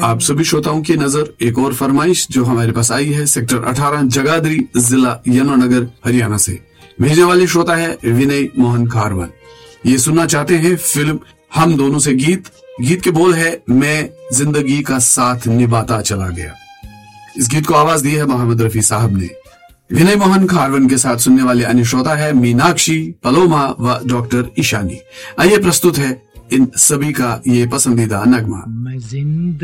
आप सभी श्रोताओं की नजर एक और फरमाइश जो हमारे पास आई है सेक्टर 18 जगाधरी, जिला यमुनानगर, हरियाणा से। भेजने वाले श्रोता है विनय मोहन खारवन। ये सुनना चाहते हैं फिल्म हम दोनों से गीत के बोल है मैं जिंदगी का साथ निभाता चला गया। इस गीत को आवाज दी है मोहम्मद रफी साहब ने। विनय मोहन खारवन के साथ सुनने वाले अन्य श्रोता है मीनाक्षी, पलोमा व डॉक्टर ईशानी। आइए प्रस्तुत है इन सभी का ये पसंदीदा नगमा।